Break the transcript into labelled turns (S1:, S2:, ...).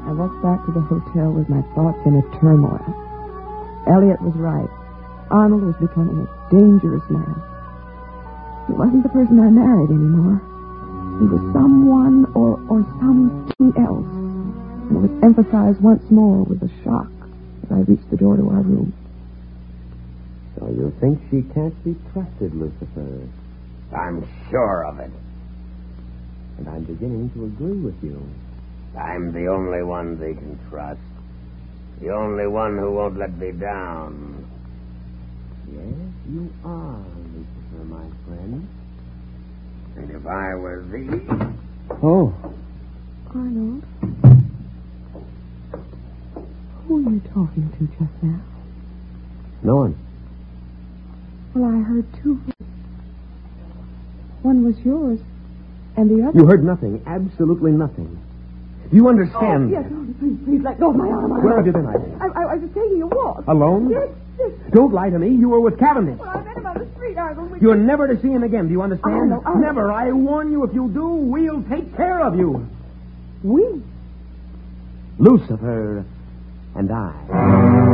S1: I walked back to the hotel with my thoughts in a turmoil. Elliot was right. Arnold was becoming a dangerous man. He wasn't the person I married anymore. He was someone or something else. And it was emphasized once more with a shock as I reached the door to our room.
S2: So you think she can't be trusted, Lucifer?
S3: I'm sure of it.
S2: And I'm beginning to agree with you.
S3: I'm the only one they can trust. The only one who won't let me down.
S2: Yes, you are, Lucifer, my friend.
S3: And if I were thee...
S2: Oh.
S1: Arnold? Who are you talking to just now?
S2: No one.
S1: Well, I heard two. One was yours, and the other...
S2: You heard nothing, absolutely nothing. Do you understand?
S1: Oh, yes, please let go of my arm.
S2: Where have you been, Ivy?
S1: I was just taking a walk.
S2: Alone?
S1: Yes.
S2: Don't lie to me. You were with Cavendish.
S1: Well, I met him on the street, Arnold.
S2: You're never to see him again. Do you understand?
S1: Arnold.
S2: Never. I warn you, if you do, we'll take care of you.
S1: We?
S2: Lucifer and I.